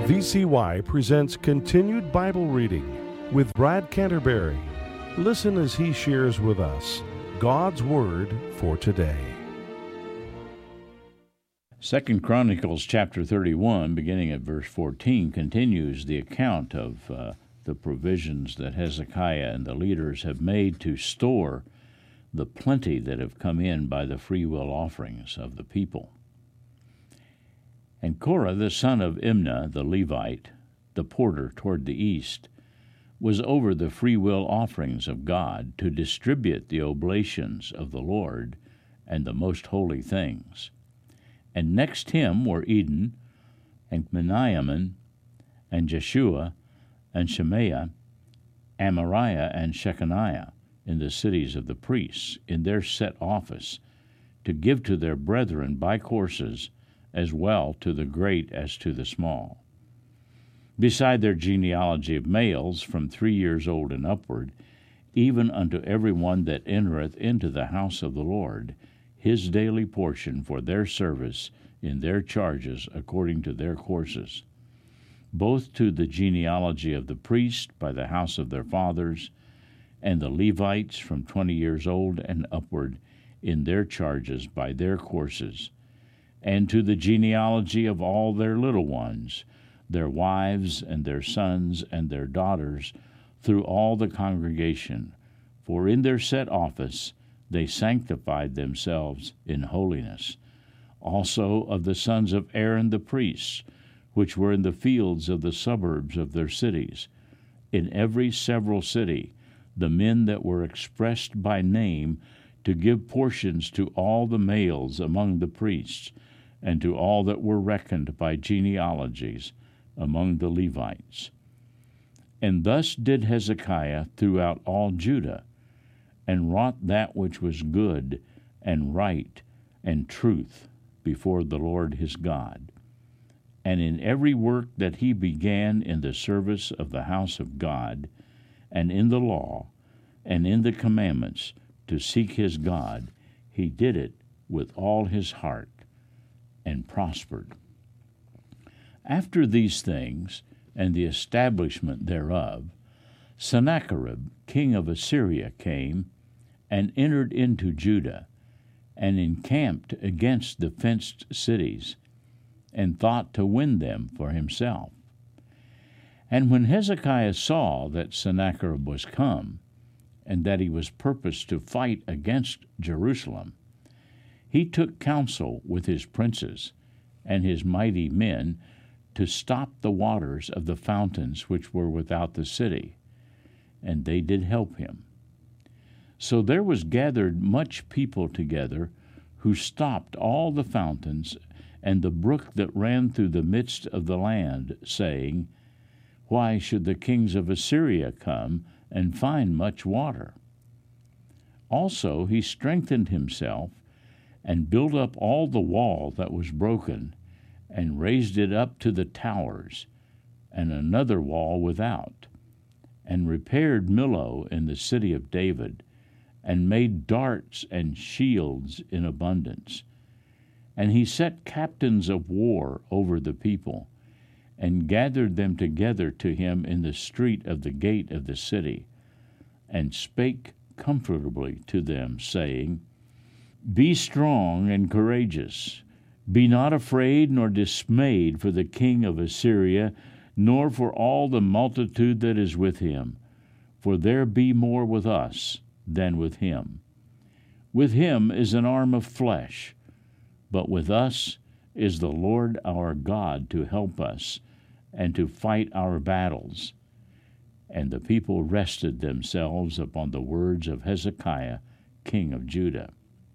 VCY presents Continued Bible Reading with Brad Canterbury. Listen as he shares with us God's Word for today. 2 Chronicles chapter 31, beginning at verse 14, continues the account of the provisions that Hezekiah and the leaders have made to store the plenty that have come in by the free will offerings of the people. And Korah, the son of Imnah, the Levite, the porter toward the east, was over the free will offerings of God to distribute the oblations of the Lord and the most holy things. And next him were Eden, and Meniamin, and Jeshua, and Shemaiah, Amariah, and Shechaniah, in the cities of the priests, in their set office, to give to their brethren by courses, as well to the great as to the small. Beside their genealogy of males from 3 years old and upward, even unto every one that entereth into the house of the Lord, his daily portion for their service in their charges according to their courses, both to the genealogy of the priest by the house of their fathers, and the Levites from 20 years old and upward in their charges by their courses, and to the genealogy of all their little ones, their wives and their sons and their daughters, through all the congregation. For in their set office they sanctified themselves in holiness. Also of the sons of Aaron the priests, which were in the fields of the suburbs of their cities, in every several city, the men that were expressed by name, to give portions to all the males among the priests, and to all that were reckoned by genealogies among the Levites. And thus did Hezekiah throughout all Judah, and wrought that which was good and right and truth before the Lord his God. And in every work that he began in the service of the house of God, and in the law, and in the commandments, to seek his God, he did it with all his heart, and prospered. After these things, and the establishment thereof, Sennacherib, king of Assyria, came, and entered into Judah, and encamped against the fenced cities, and thought to win them for himself. And when Hezekiah saw that Sennacherib was come, and that he was purposed to fight against Jerusalem, he took counsel with his princes and his mighty men to stop the waters of the fountains which were without the city, and they did help him. So there was gathered much people together, who stopped all the fountains and the brook that ran through the midst of the land, saying, Why should the kings of Assyria come and find much water? Also he strengthened himself, and built up all the wall that was broken, and raised it up to the towers, and another wall without, and repaired Millo in the city of David, and made darts and shields in abundance. And he set captains of war over the people, and gathered them together to him in the street of the gate of the city, and spake comfortably to them, saying, Be strong and courageous. Be not afraid nor dismayed for the king of Assyria, nor for all the multitude that is with him. For there be more with us than with him. With him is an arm of flesh, but with us is the Lord our God to help us, and to fight our battles. And the people rested themselves upon the words of Hezekiah, king of Judah.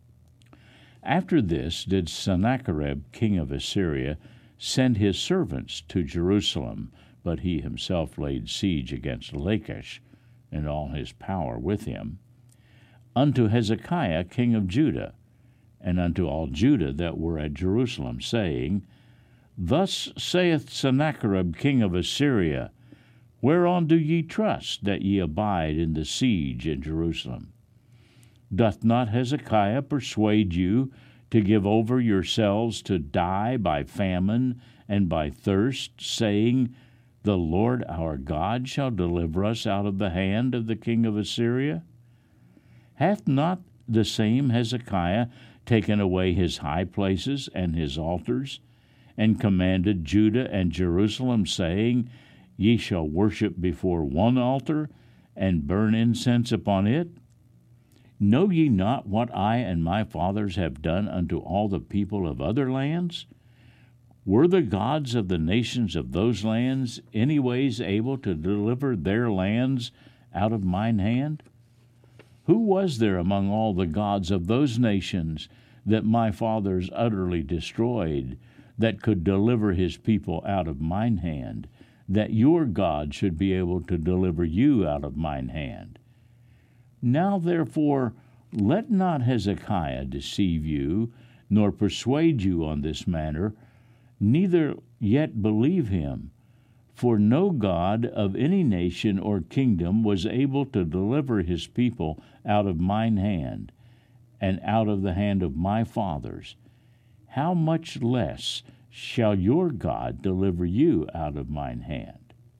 After this did Sennacherib, king of Assyria, send his servants to Jerusalem, but he himself laid siege against Lachish, and all his power with him, unto Hezekiah, king of Judah, and unto all Judah that were at Jerusalem, saying, Thus saith Sennacherib, king of Assyria, Whereon do ye trust, that ye abide in the siege in Jerusalem? Doth not Hezekiah persuade you to give over yourselves to die by famine and by thirst, saying, The Lord our God shall deliver us out of the hand of the king of Assyria? Hath not the same Hezekiah taken away his high places and his altars, and commanded Judah and Jerusalem, saying, Ye shall worship before one altar, and burn incense upon it? Know ye not what I and my fathers have done unto all the people of other lands? Were the gods of the nations of those lands any ways able to deliver their lands out of mine hand? Who was there among all the gods of those nations that my fathers utterly destroyed, that could deliver his people out of mine hand, that your God should be able to deliver you out of mine hand? Now therefore let not Hezekiah deceive you, nor persuade you on this matter, neither yet believe him. For no God of any nation or kingdom was able to deliver his people out of mine hand, and out of the hand of my fathers. How much less shall your God deliver you out of mine hand?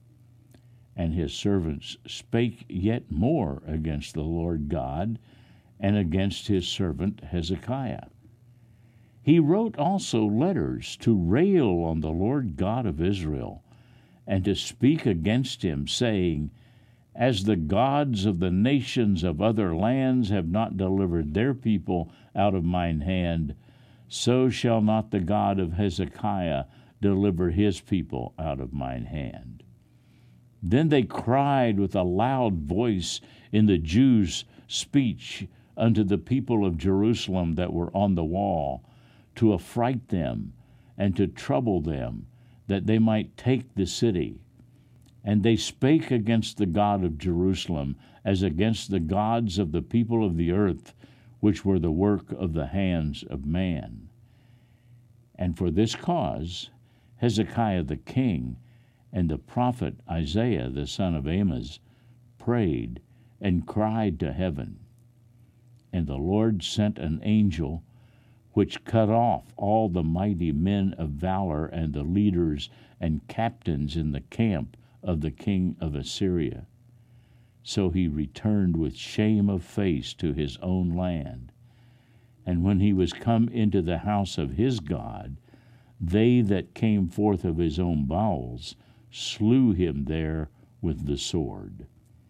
And his servants spake yet more against the Lord God, and against his servant Hezekiah. He wrote also letters to rail on the Lord God of Israel, and to speak against him, saying, As the gods of the nations of other lands have not delivered their people out of mine hand, so shall not the God of Hezekiah deliver his people out of mine hand. Then they cried with a loud voice in the Jews' speech unto the people of Jerusalem that were on the wall, to affright them and to trouble them, that they might take the city. And they spake against the God of Jerusalem, as against the gods of the people of the earth, which were the work of the hands of man. And for this cause Hezekiah the king and the prophet Isaiah the son of Amoz prayed and cried to heaven. And the Lord sent an angel, which cut off all the mighty men of valor and the leaders and captains in the camp of the king of Assyria. So he returned with shame of face to his own land. And when he was come into the house of his God, they that came forth of his own bowels slew him there with the sword.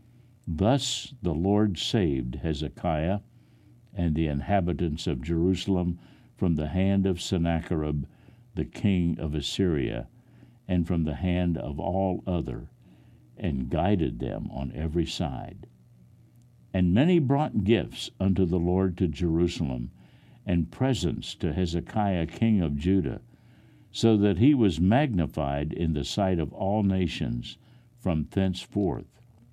Thus the Lord saved Hezekiah and the inhabitants of Jerusalem from the hand of Sennacherib, the king of Assyria, and from the hand of all other, and guided them on every side. And many brought gifts unto the Lord to Jerusalem, and presents to Hezekiah king of Judah, so that he was magnified in the sight of all nations from thenceforth.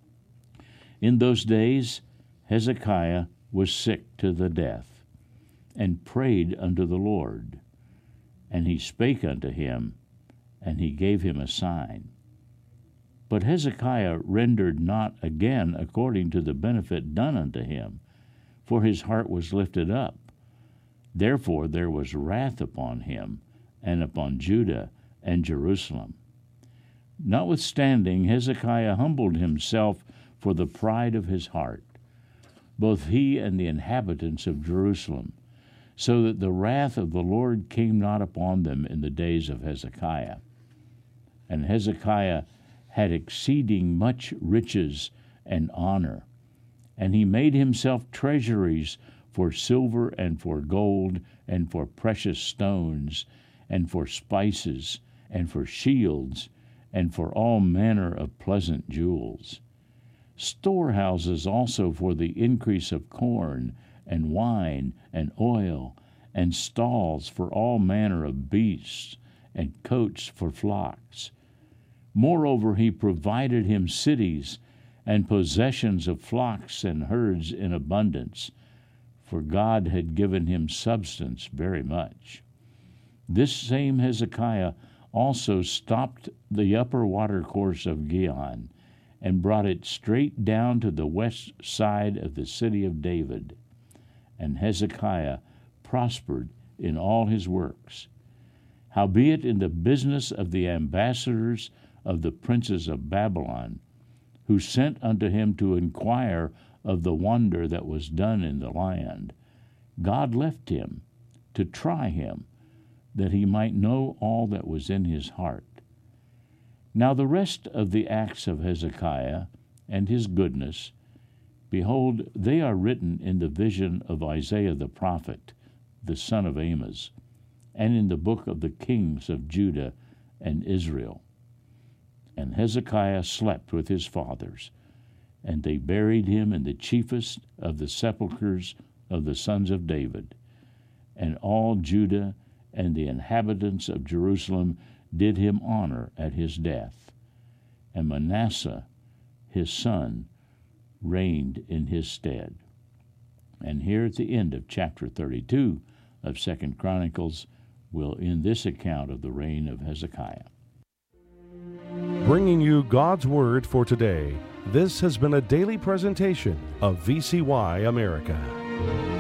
In those days Hezekiah was sick to the death, and prayed unto the Lord. And he spake unto him, and he gave him a sign. But Hezekiah rendered not again according to the benefit done unto him, for his heart was lifted up. Therefore there was wrath upon him, and upon Judah and Jerusalem. Notwithstanding, Hezekiah humbled himself for the pride of his heart, both he and the inhabitants of Jerusalem, so that the wrath of the Lord came not upon them in the days of Hezekiah. And Hezekiah had exceeding much riches and honor, and he made himself treasuries for silver and for gold and for precious stones and for spices and for shields and for all manner of pleasant jewels. Storehouses also for the increase of corn and wine and oil, and stalls for all manner of beasts, and coats for flocks. Moreover, he provided him cities and possessions of flocks and herds in abundance, for God had given him substance very much. This same Hezekiah also stopped the upper watercourse of Gihon, and brought it straight down to the west side of the city of David. And Hezekiah prospered in all his works. Howbeit in the business of the ambassadors of the princes of Babylon, who sent unto him to inquire of the wonder that was done in the land, God left him to try him, that he might know all that was in his heart. Now the rest of the acts of Hezekiah and his goodness, behold, they are written in the vision of Isaiah the prophet, the son of Amoz, and in the book of the kings of Judah and Israel. And Hezekiah slept with his fathers, and they buried him in the chiefest of the sepulchres of the sons of David. And all Judah and the inhabitants of Jerusalem did him honor at his death. And Manasseh, his son, reigned in his stead. And here at the end of chapter 32 of 2 Chronicles, we'll end this account of the reign of Hezekiah. Bringing you God's Word for today, this has been a daily presentation of VCY America.